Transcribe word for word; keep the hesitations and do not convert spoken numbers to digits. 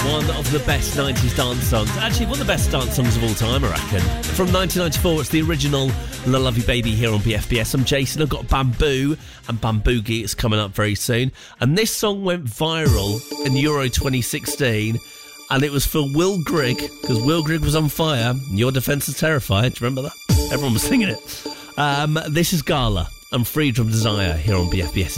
one of the best nineties dance songs. Actually, one of the best dance songs of all time, I reckon. From nineteen ninety-four, it's the original La Love You Baby here on B F B S. I'm Jason. I've got Bamboo and Bamboogie. It's coming up very soon. And this song went viral in Euro twenty sixteen. And it was for Will Grigg, because Will Grigg was on fire. And Your Defence is Terrified. Do you remember that? Everyone was singing it. Um, this is Gala and Freed from Desire here on B F B S.